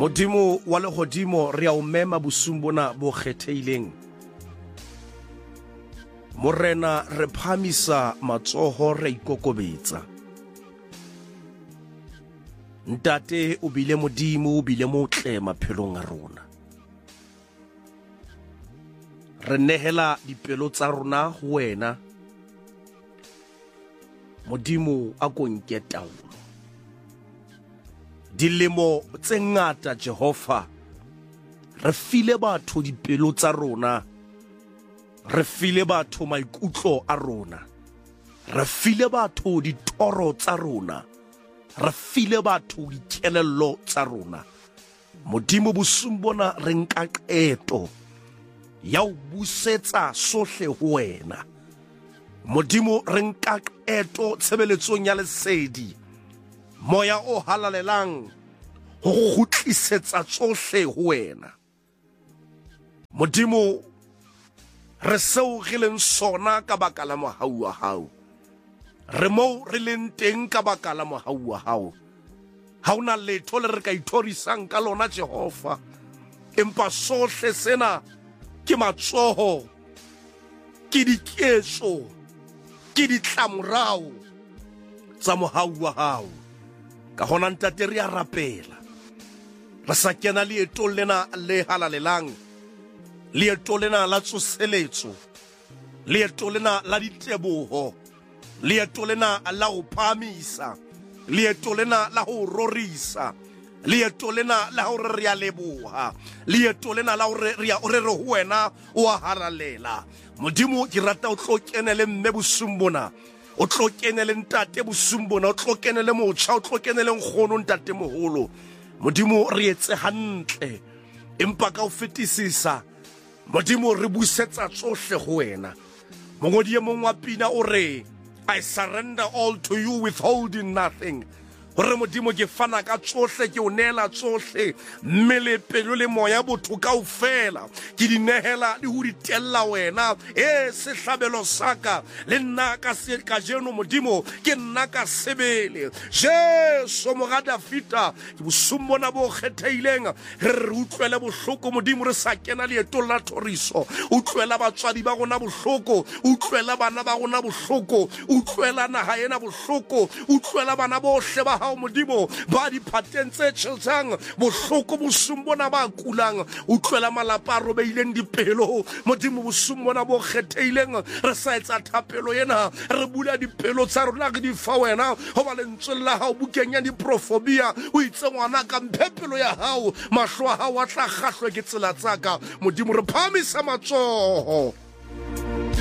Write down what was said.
Modimo wa legodimo re a o mema bosung bona bo kgetheileng. Morena re phamisa matsoho re ikokobetsa. Ntate o bile modimo o bile motle maphelong a rona. Re nehela dipelo tsa rona ho wena. Modimo a ko nke taolo. Dilemo tse ngata Jehova, re file batho dipelo tsa rona, re file batho maikutlo a rona, re file batho ditoro tsa rona, re file batho dikelello tsa rona. Modimo bosung bona re nka qeto ya ho busetsa sohle ho wena. Modimo re nka qeto tshebeletsong ya lesedi, moya o halalelang ho kgutlisetsa tsohle ho wena. Modimo re seo re leng sona ka baka la mohau wa hao, re mo re leng teng ka baka la mohau wa hao. Ha ona letho le re ka ithorisang ka lona Jehova, empa sohle sena ke matsoho, ke diketso, ke ditlamorao tsa mohau wa hao. Ka hona ntate re a rapela, re sa kena leetong lena le halalelang, leeto lena la tsoseletso, leeto lena la diteboho, leeto lena la ho phamisa, leeto lena la ho rorisa, leeto lena la ho re a leboha, leeto lena la ho re ho wena o a haralela. Modimo ke rata o tlo kenele mme bosung bona, o tlo kenele ntate bosung bona, o tlo kenele motjha, o tlo kenele nkgono ntate moholo. Modimo re etse hantle, empa ka o fetisisa Modimo re busetsa tsohle ho wena. Mongodi e mong wa pina o re, I surrender all to you, withholding nothing. Hore Modimo ke fana ka tsohle, ke o nehela tsohle, mmele pelo le moya botho kaofela ke di nehela le ho di tella wena. Sehlabelo saka le nna ka se kajeno Modimo ke nna ka sebele. Jesu morada fita ke bosung bona bo kgetheileng, re utlwele bohloko Modimo, re sa kena leetong la thoriso. Utlwela batswadi ba rona bohloko, utlwela bana ba rona bohloko, utlwela naha ena bohloko, utlwela bana bohle ba hao Modimo ba di pateng tse tjheltang bohloko bosung bona ba kulang. Utlwela malapa a robeileng dipelo Modimo bosung bona bo kgetheileng, re sa etsa thapelo ena, re bula dipelo tsa rona re di fa wena. Ho ba lentswe la hao bukeng ya diprofobia o itse ngwana ka mphepelo ya hao, mahlo a hao a tla kgahlwe ke tsela tsaka. Modimo re phamisa matsoho